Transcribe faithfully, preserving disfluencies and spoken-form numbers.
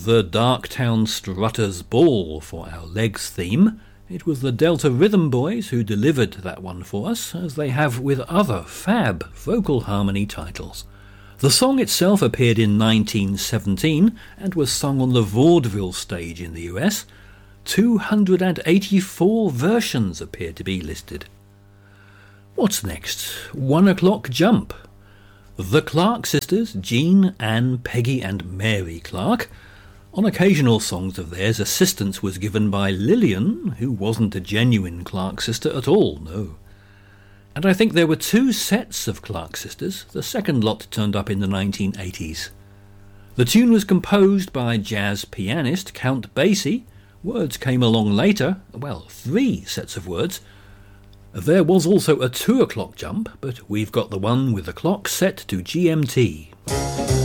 The Darktown Strutters Ball for our legs theme. It was the Delta Rhythm Boys who delivered that one for us, as they have with other fab vocal harmony titles. The song itself appeared in nineteen seventeen and was sung on the vaudeville stage in the U S. two hundred eighty-four versions appear to be listed. What's next? One O'Clock Jump. The Clark sisters, Jean, Anne, Peggy and Mary Clark. On occasional songs of theirs, assistance was given by Lillian, who wasn't a genuine Clark sister at all, no. And I think there were two sets of Clark sisters. The second lot turned up in the nineteen eighties. The tune was composed by jazz pianist Count Basie. Words came along later, well, three sets of words. There was also a two o'clock jump, but we've got the one with the clock set to G M T.